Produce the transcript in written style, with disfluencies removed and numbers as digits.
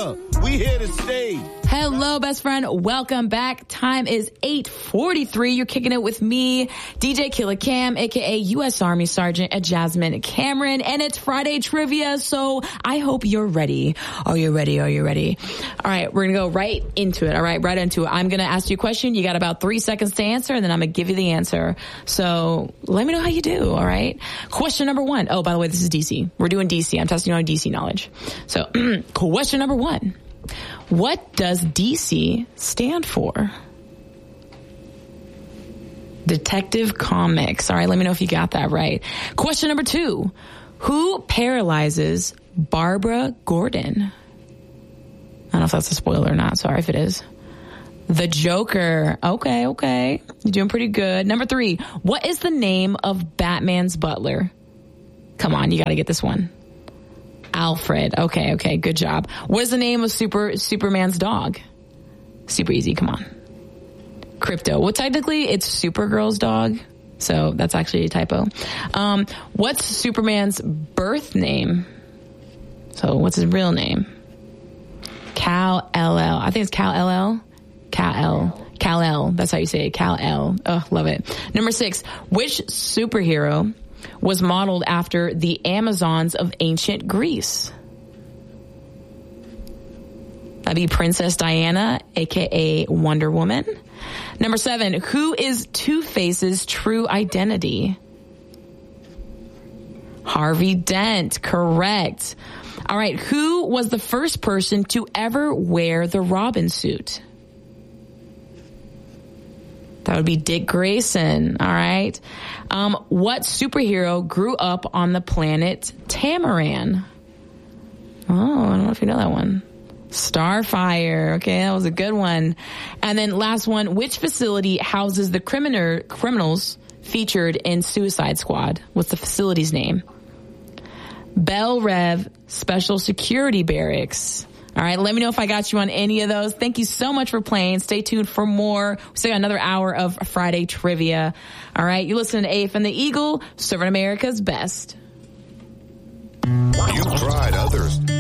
up. We here to stay. Hello, best friend. Welcome back. Time is 8:43. You're kicking it with me, DJ Killer Cam, a.k.a. U.S. Army Sergeant Jasmine Cameron, and it's Friday Trivia, so I hope you're ready. Are you ready? Are you ready? All right, we're going to go right into it, all right? Right into it. I'm going to ask you a question. You got about 3 seconds to answer, and then I'm going to give you the answer. So let me know how you do, all right? Question number 1. Oh, by the way, this is DC. We're doing DC. I'm testing you on DC knowledge. So question number 1. What does DC stand for? Detective Comics. All right, let me know if you got that right. Question number 2. Who paralyzes Barbara Gordon? I don't know if that's a spoiler or not. Sorry if it is. The Joker. Okay. You're doing pretty good. Number 3. What is the name of Batman's butler? Come on, you got to get this one. Alfred. Okay. Good job. What is the name of Superman's dog? Super easy. Come on. Crypto. Well, technically, it's Supergirl's dog. So that's actually a typo. What's Superman's birth name? So what's his real name? Kal-El. I think it's Kal-El. Kal-El. That's how you say it. Kal-El. Oh, love it. Number 6. Which superhero was modeled after the Amazons of ancient Greece? That'd be Princess Diana, a.k.a. Wonder Woman. Number 7, who is Two-Face's true identity? Harvey Dent, correct. All right, who was the first person to ever wear the Robin suit? That would be Dick Grayson, all right? What superhero grew up on the planet Tamaran? Oh, I don't know if you know that one. Starfire. Okay, that was a good one. And then last one, which facility houses the criminals featured in Suicide Squad? What's the facility's name? Bel Rev Special Security Barracks. All right, let me know if I got you on any of those. Thank you so much for playing. Stay tuned for more. We still got another hour of Friday Trivia. All right, you listen to AF and the Eagle, serving America's best. You've tried others.